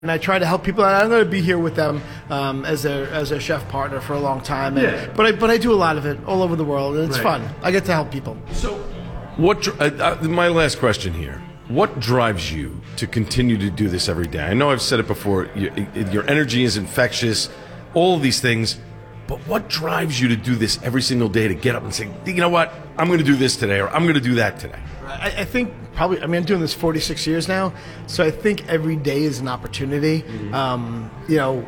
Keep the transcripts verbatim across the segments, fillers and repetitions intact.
And I try to help people. I'm going to be here with them um, as their as their chef partner for a long time. And, Yeah. But I but I do a lot of it all over the world, and it's Right. fun. I get to help people. So, what? dr- Uh, uh, my last question here: what drives you to continue to do this every day? I know I've said it before. Your, your energy is infectious. All of these things. But what drives you to do this every single day? To get up and say, you know what? I'm going to do this today, or I'm going to do that today. I, I think probably. I mean, I'm doing this forty-six years now, so I think every day is an opportunity. Mm-hmm. Um, you know,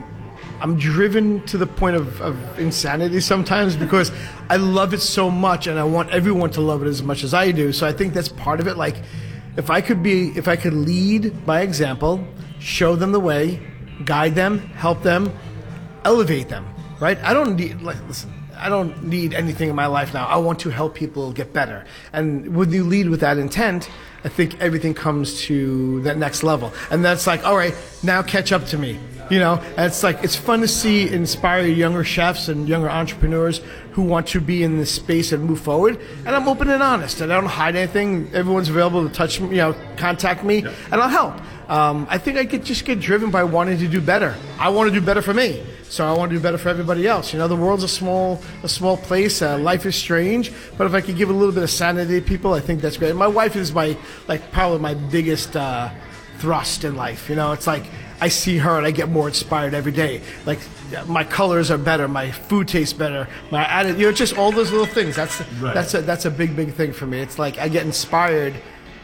I'm driven to the point of, of insanity sometimes because I love it so much, and I want everyone to love it as much as I do. So I think that's part of it. Like, if I could be, if I could lead by example, show them the way, guide them, help them, elevate them. Right? I don't need. Like, listen. I don't need anything in my life now. I want to help people get better. And when you lead with that intent, I think everything comes to that next level. And that's like, all right, now catch up to me. You know, and it's like, it's fun to see inspire younger chefs and younger entrepreneurs who want to be in this space and move forward. And I'm open and honest, and I don't hide anything. Everyone's available to touch me, you know, contact me, yeah. and I'll help. Um, I think I could just get driven by wanting to do better. I want to do better for me, so I want to do better for everybody else. You know, the world's a small, a small place. Uh, life is strange, but if I could give a little bit of sanity to people, I think that's great. My wife is my, like, probably my biggest uh, thrust in life. You know, it's like I see her and I get more inspired every day. Like, my colors are better, my food tastes better, my attitude. You know, just all those little things. That's right. that's a that's a big, big thing for me. It's like I get inspired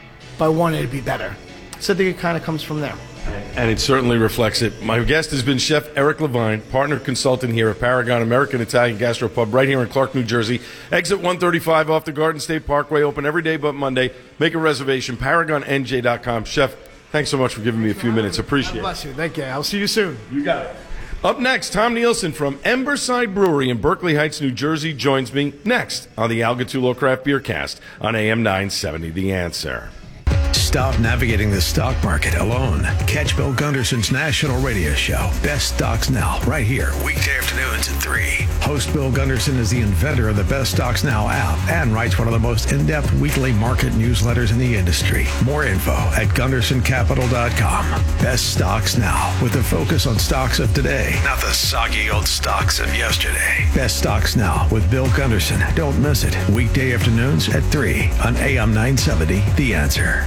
by wanting to be better. So I think it kind of comes from there. And it certainly reflects it. My guest has been Chef Eric Levine, partner consultant here at Paragon American Italian Gastropub right here in Clark, New Jersey. Exit one thirty-five off the Garden State Parkway, open every day but Monday. Make a reservation, paragon n j dot com. Chef, thanks so much for giving me a few minutes. Appreciate it. God bless you. Thank you. I'll see you soon. You got it. Up next, Tom Nielsen from Emberside Brewery in Berkeley Heights, New Jersey joins me next on the Algatulo Craft Beer Cast on A M nine seventy. The Answer. Stop navigating the stock market alone. Catch Bill Gunderson's national radio show, Best Stocks Now, right here, weekday afternoons at three. Host Bill Gunderson is the inventor of the Best Stocks Now app and writes one of the most in-depth weekly market newsletters in the industry. More info at gunderson capital dot com. Best Stocks Now, with a focus on stocks of today, not the soggy old stocks of yesterday. Best Stocks Now with Bill Gunderson. Don't miss it. Weekday afternoons at three on A M nine seventy, The Answer.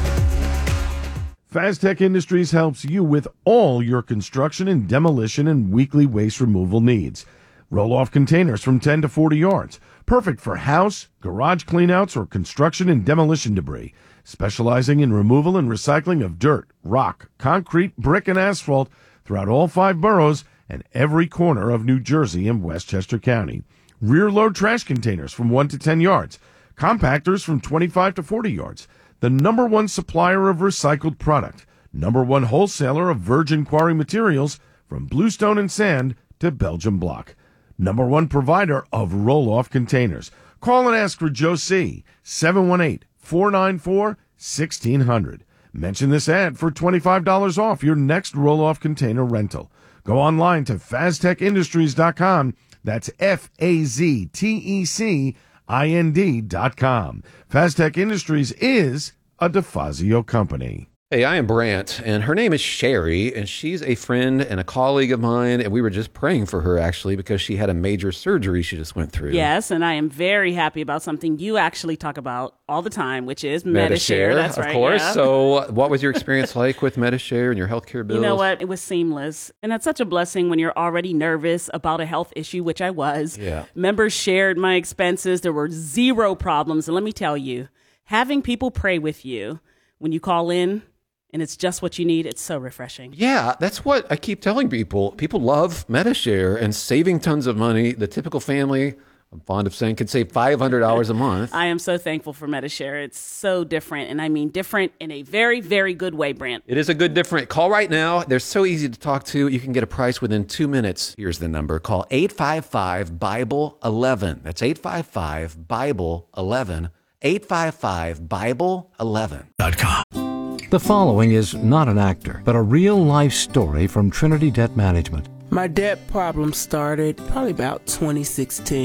Faztech Industries helps you with all your construction and demolition and weekly waste removal needs. Roll-off containers from ten to forty yards. Perfect for house, garage cleanouts, or construction and demolition debris. Specializing in removal and recycling of dirt, rock, concrete, brick, and asphalt throughout all five boroughs and every corner of New Jersey and Westchester County. Rear-load trash containers from one to ten yards. Compactors from twenty-five to forty yards. The number one supplier of recycled product, number one wholesaler of virgin quarry materials from bluestone and sand to Belgian block, number one provider of roll-off containers. Call and ask for Joe C., seven one eight, four nine four, one six zero zero. Mention this ad for twenty-five dollars off your next roll-off container rental. Go online to faztech industries dot com. That's F A Z T E C I N D dot com. Faztech Industries is a DeFazio company. Hey, I am Brant, and her name is Sherry, and she's a friend and a colleague of mine, and we were just praying for her, actually, because she had a major surgery she just went through. Yes, and I am very happy about something you actually talk about all the time, which is Medi-Share. Medi-Share, That's of right, course. yeah. So what was your experience like with Medi-Share and your healthcare bills? You know what? It was seamless, and that's such a blessing when you're already nervous about a health issue, which I was. Yeah. Members shared my expenses. There were zero problems, and let me tell you, having people pray with you when you call in, and it's just what you need, it's so refreshing. Yeah, that's what I keep telling people. People love Medi-Share and saving tons of money. The typical family, I'm fond of saying, could save five hundred dollars a month. I am so thankful for Medi-Share. It's so different, and I mean different in a very, very good way, Brant. It is a good different. Call right now. They're so easy to talk to. You can get a price within two minutes. Here's the number. Call eight five five, Bible eleven. That's eight five five, Bible eleven. eight five five, Bible eleven. .com. The following is not an actor, but a real-life story from Trinity Debt Management. My debt problem started probably about twenty sixteen.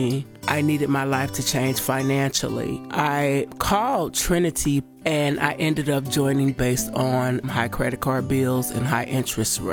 I needed my life to change financially. I called Trinity and I ended up joining based on high credit card bills and high interest rates.